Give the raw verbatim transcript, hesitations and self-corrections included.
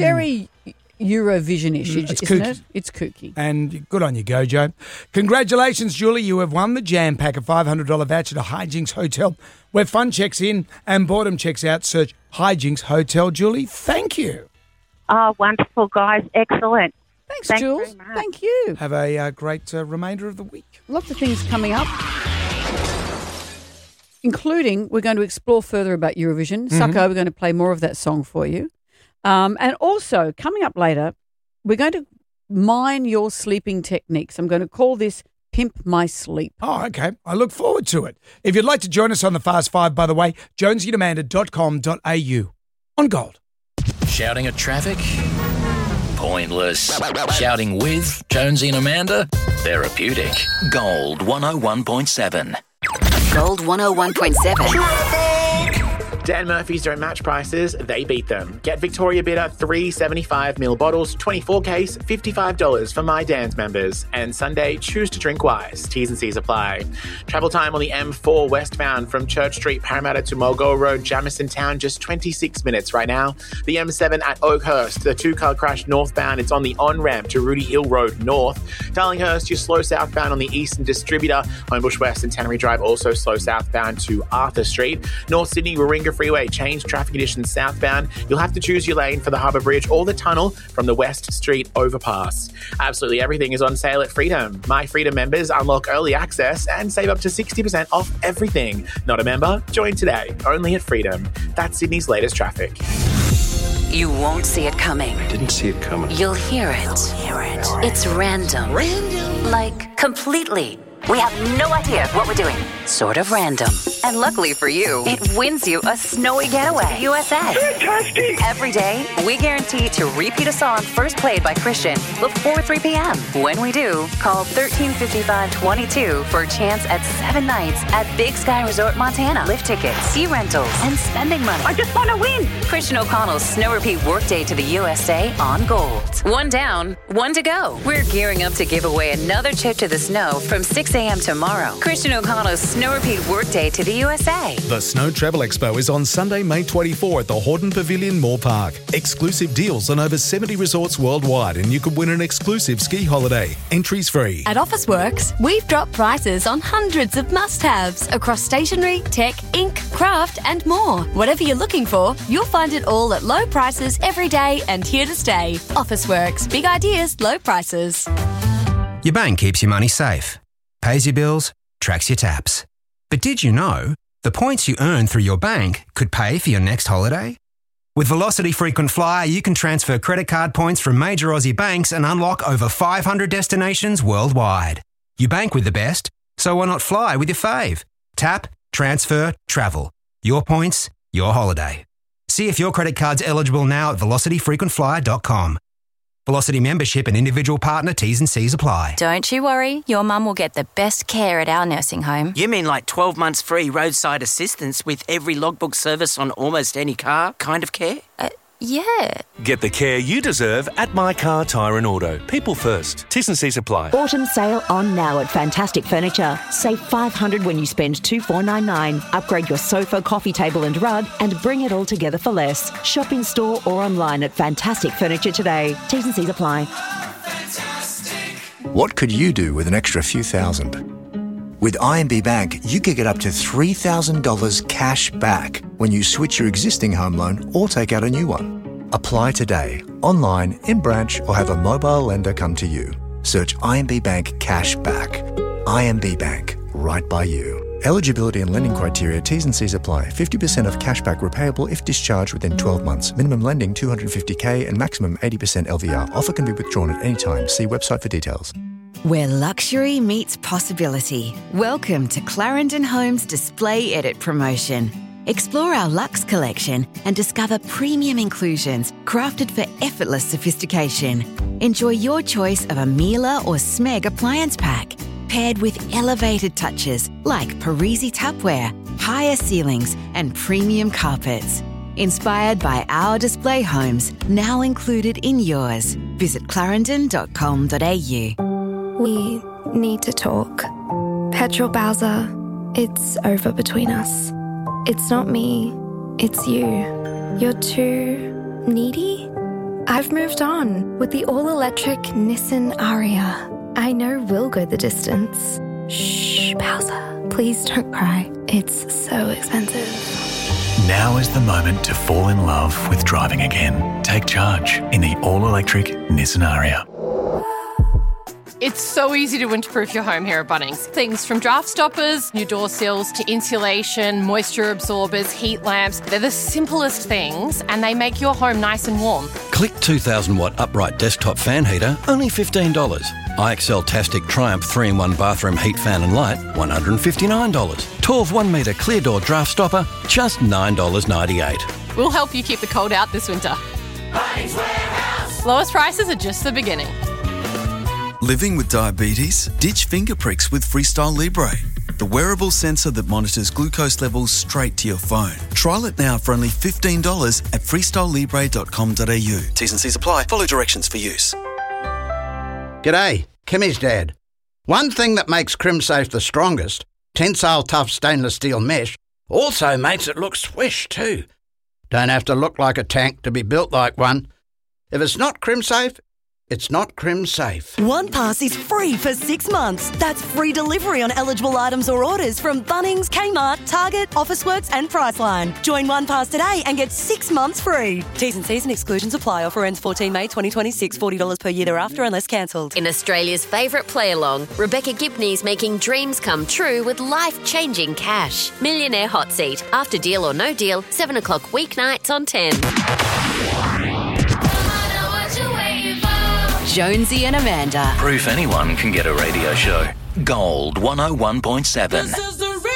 Very Eurovision-ish, Mm, it's isn't kooky. it? It's kooky. And good on you, Gojo. Congratulations, Julie. You have won the Jam Pack, a five hundred dollars voucher to Hijinks Hotel, where fun checks in and boredom checks out. Search Hijinks Hotel. Julie, thank you. Oh, wonderful, guys. Excellent. Thanks, Thanks Jules. very much. Thank you. Have a uh, great uh, remainder of the week. Lots of things coming up, including we're going to explore further about Eurovision. Mm-hmm. Sucko, we're going to play more of that song for you. Um, and also, coming up later, we're going to mine your sleeping techniques. I'm going to call this Pimp My Sleep. Oh, okay. I look forward to it. If you'd like to join us on the Fast Five, by the way, jonesy and amanda dot com dot a u on Gold. Shouting at traffic? Pointless. Shouting with Jonesy and Amanda? Therapeutic. Gold one oh one point seven. Gold one oh one point seven. Dan Murphy's don't match prices, they beat them. Get Victoria Bitter three seventy-five ml bottles, twenty-four case, fifty-five dollars for My Dan's members. And Sunday, choose to drink wise. T's and C's apply. Travel time on the M four westbound from Church Street, Parramatta to Mulgoa Road, Jamison Town, just twenty-six minutes right now. The M seven at Oakhurst, the two-car crash northbound, it's on the on-ramp to Rudy Hill Road north. Darlinghurst, you're slow southbound on the Eastern Distributor. Homebush West and Tannery Drive also slow southbound to Arthur Street. North Sydney, Warringah Freeway, change traffic conditions southbound. You'll have to choose your lane for the Harbour Bridge or the tunnel from the West Street overpass. Absolutely everything is on sale at Freedom. My Freedom members unlock early access and save up to sixty percent off everything. Not a member? Join today. Only at Freedom. That's Sydney's latest traffic. You won't see it coming. Didn't see it coming. You'll hear it. Hear it. It's random. Random. Like, completely. We have no idea what we're doing. Sort of random. And luckily for you, it wins you a snowy getaway. U S A. Fantastic! Every day, we guarantee to repeat a song first played by Christian before three p.m. When we do, call thirteen fifty-five twenty-two for a chance at seven nights at Big Sky Resort Montana. Lift tickets, ski rentals, and spending money. I just want to win! Christian O'Connell's Snow Repeat Workday to the U S A on Gold. One down, one to go. We're gearing up to give away another trip to the snow from six a.m. tomorrow. Christian O'Connell's Snow Repeat Workday to the U S A. The Snow Travel Expo is on Sunday, May twenty-fourth at the Hordern Pavilion, Moore Park. Exclusive deals on over seventy resorts worldwide, and you could win an exclusive ski holiday. Entries free. At Officeworks, we've dropped prices on hundreds of must-haves across stationery, tech, ink, craft, and more. Whatever you're looking for, you'll find it all at low prices every day and here to stay. Officeworks, big ideas, low prices. Your bank keeps your money safe, pays your bills, tracks your taps. But did you know the points you earn through your bank could pay for your next holiday? With Velocity Frequent Flyer, you can transfer credit card points from major Aussie banks and unlock over five hundred destinations worldwide. You bank with the best, so why not fly with your fave? Tap, transfer, travel. Your points, your holiday. See if your credit card's eligible now at velocity frequent flyer dot com. Velocity membership and individual partner T's and C's apply. Don't you worry, your mum will get the best care at our nursing home. You mean like twelve months free roadside assistance with every logbook service on almost any car kind of care? Uh, yeah. Get the care you deserve at My Car, Tyre and Auto. People first. T's and C's apply. Autumn sale on now at Fantastic Furniture. Save five hundred dollars when you spend two thousand four hundred ninety-nine dollars. Upgrade your sofa, coffee table and rug and bring it all together for less. Shop in store or online at Fantastic Furniture today. T's and C's apply. What could you do with an extra few thousand? With I M B Bank, you could get up to three thousand dollars cash back when you switch your existing home loan or take out a new one. Apply today, online, in branch, or have a mobile lender come to you. Search I M B Bank Cash Back. I M B Bank, right by you. Eligibility and lending criteria, T's and C's apply. fifty percent of cashback repayable if discharged within twelve months. Minimum lending two hundred fifty thousand and maximum eighty percent L V R. Offer can be withdrawn at any time. See website for details. Where luxury meets possibility. Welcome to Clarendon Homes Display Edit promotion. Explore our luxe collection and discover premium inclusions crafted for effortless sophistication. Enjoy your choice of a Miele or Smeg appliance pack, paired with elevated touches like Parisi tapware, higher ceilings and premium carpets. Inspired by our display homes, now included in yours. Visit clarendon dot com dot a u. We need to talk. Petrol Bowser, it's over between us. It's not me, it's you. You're too needy? I've moved on with the all-electric Nissan Ariya. I know we'll go the distance. Shh, Bowser. Please don't cry. It's so expensive. Now is the moment to fall in love with driving again. Take charge in the all-electric Nissan Ariya. It's so easy to winterproof your home here at Bunnings. Things from draft stoppers, new door sills, to insulation, moisture absorbers, heat lamps. They're the simplest things and they make your home nice and warm. Click two thousand watt upright desktop fan heater, only fifteen dollars. I X L Tastic Triumph three in one bathroom heat fan and light, one hundred fifty-nine dollars. Torv one metre clear door draft stopper, just nine dollars ninety-eight. We'll help you keep the cold out this winter. Bunnings Warehouse. Lowest prices are just the beginning. Living with diabetes? Ditch finger pricks with Freestyle Libre, the wearable sensor that monitors glucose levels straight to your phone. Trial it now for only fifteen dollars at freestyle libre dot com dot a u. T's and C's apply. Follow directions for use. G'day, Kimmy's dad. One thing that makes CrimSafe the strongest, tensile tough stainless steel mesh, also makes it look swish too. Don't have to look like a tank to be built like one. If it's not CrimSafe, it's not CrimSafe. OnePass is free for six months. That's free delivery on eligible items or orders from Bunnings, Kmart, Target, Officeworks and Priceline. Join OnePass today and get six months free. T's and C's and exclusions apply. Offer ends fourteen May twenty twenty-six. forty dollars per year thereafter unless cancelled. In Australia's favourite play-along, Rebecca Gibney's making dreams come true with life-changing cash. Millionaire Hot Seat. After Deal or No Deal, seven o'clock weeknights on ten. Jonesy and Amanda. Proof anyone can get a radio show. Gold one oh one point seven.